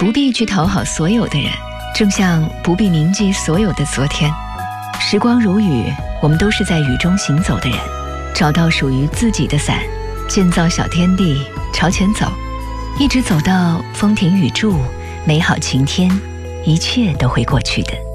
不必去讨好所有的人，正像不必铭记所有的昨天。时光如雨，我们都是在雨中行走的人，找到属于自己的伞，建造小天地，朝前走，一直走到风停雨住，美好晴天，一切都会过去的。